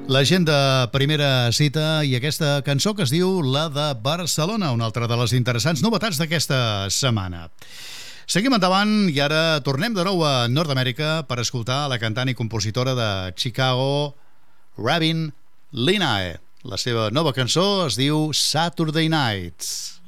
La gent de Primera Cita i aquesta cançó que es diu La de Barcelona, una altra de les interessants novetats d'aquesta setmana. Seguim endavant i ara tornem de nou a Nord-Amèrica per escoltar la cantant i compositora de Chicago, Rabin Lenae. La seva nova cançó es diu Saturday Nights.